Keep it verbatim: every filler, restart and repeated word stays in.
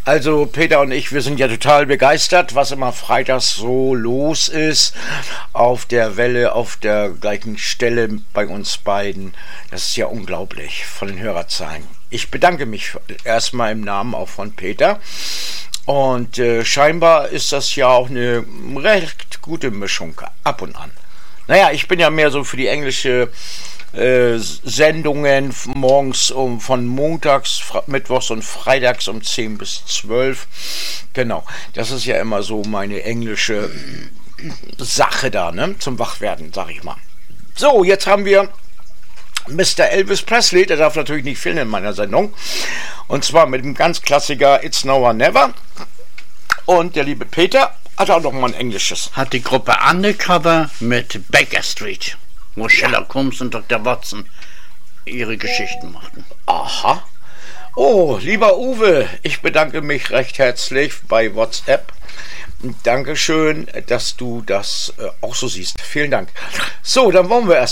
Also Peter und ich, wir sind ja total begeistert, was immer freitags so los ist. Auf der Welle, auf der gleichen Stelle bei uns beiden. Das ist ja unglaublich von den Hörerzahlen. Ich bedanke mich erstmal im Namen auch von Peter. Und äh, scheinbar ist das ja auch eine recht gute Mischung ab und an. Naja, ich bin ja mehr so für die englische äh, Sendungen morgens um von montags, mittwochs und freitags um zehn bis zwölf. Genau, das ist ja immer so meine englische Sache da, ne? Zum Wachwerden, sag ich mal. So, jetzt haben wir Mister Elvis Presley, der darf natürlich nicht fehlen in meiner Sendung. Und zwar mit dem ganz Klassiker It's Now or Never. Und der liebe Peter hat auch noch mal ein englisches. Hat die Gruppe Undercover mit Baker Street, wo Sherlock Holmes und Doktor Watson ihre Geschichten machten. Aha. Oh, lieber Uwe, ich bedanke mich recht herzlich bei WhatsApp. Dankeschön, dass du das äh, auch so siehst. Vielen Dank. So, dann wollen wir erst